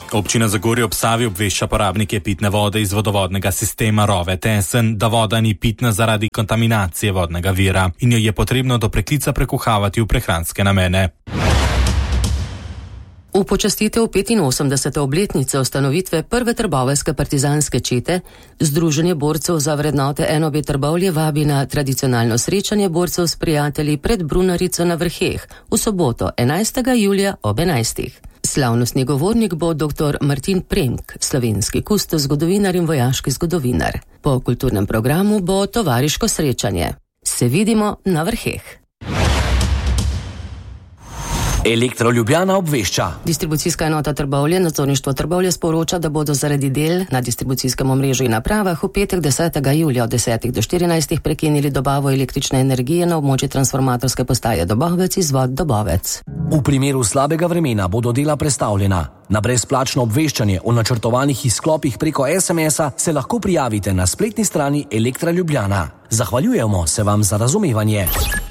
Občina Zagorje ob Savi obvešča porabnike pitne vode iz vodovodnega sistema Rove Tesen, da voda ni pitna zaradi kontaminacije vodnega vira in jo je potrebno do preklica prekuhavati v prehranske namene. V počastitev 85. obletnice ustanovitve prve trboveljske partizanske čete Združenje borcev za vrednote NOB Trbovlje vabi na tradicionalno srečanje borcev s prijatelji pred Brunarico na Vrheh v soboto 11. julija ob 11. Slavnostni govornik bo dr. Martin Premk, slovenski kustos, zgodovinar in vojaški zgodovinar. Po kulturnem programu bo tovariško srečanje. Se vidimo na Vrheh. Elektro Ljubljana obvešča. Distribucijska enota Trbovlje, nadzorništvo Trbovlje sporoča, da bodo zaradi del na distribucijskem omrežju in napravah v petek 10. julija od 10. do 14. prekinili dobavo električne energije na območju transformatorske postaje Dobovec izvod Dobovec. V primeru slabega vremena bodo dela prestavljena. Na brezplačno obveščanje o načrtovanih izklopih preko SMS-a se lahko prijavite na spletni strani Elektra Ljubljana. Zahvaljujemo se vam za razumevanje.